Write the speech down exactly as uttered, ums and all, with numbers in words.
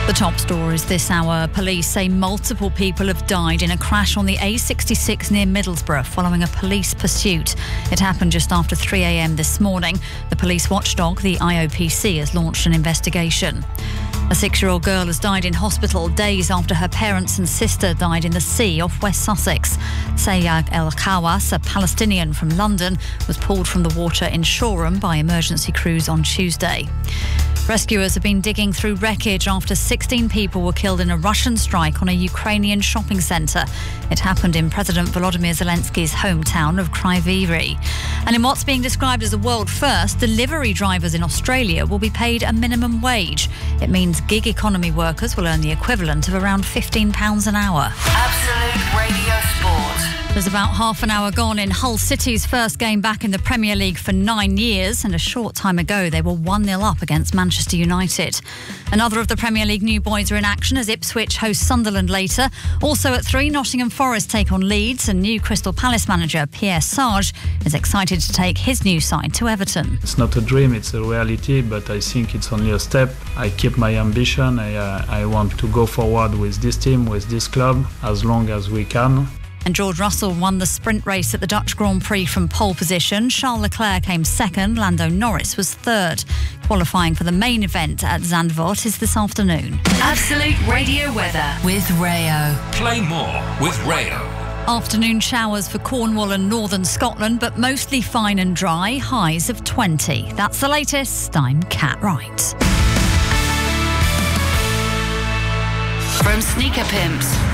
The top story is this hour. Police say multiple people have died in a crash on the A sixty-six near Middlesbrough following a police pursuit. It happened just after three a.m. this morning. The police watchdog, the I O P C, has launched an investigation. A six-year-old girl has died in hospital days after her parents and sister died in the sea off West Sussex. Sayag El Kawas, a Palestinian from London, was pulled from the water in Shoreham by emergency crews on Tuesday. Rescuers have been digging through wreckage after sixteen people were killed in a Russian strike on a Ukrainian shopping centre. It happened in President Volodymyr Zelensky's hometown of Kryvyi Rih. And in what's being described as a world first, delivery drivers in Australia will be paid a minimum wage. It means gig economy workers will earn the equivalent of around fifteen pounds an hour. Absolute Radio Sport. There's about half an hour gone in Hull City's first game back in the Premier League for nine years, and a short time ago they were one nil up against Manchester United. Another of the Premier League new boys are in action as Ipswich host Sunderland later. Also at three, Nottingham Forest take on Leeds, and new Crystal Palace manager Pierre Sarge is excited to take his new side to Everton. It's not a dream, it's a reality, but I think it's only a step. I keep my ambition. I, uh, I want to go forward with this team, with this club, as long as we can. And George Russell won the sprint race at the Dutch Grand Prix from pole position. Charles Leclerc came second. Lando Norris was third. Qualifying for the main event at Zandvoort is this afternoon. Absolute Radio weather with Rayo. Play more with Rayo. Afternoon showers for Cornwall and northern Scotland, but mostly fine and dry. Highs of twenty. That's the latest. I'm Kat Wright. From Sneaker Pimps.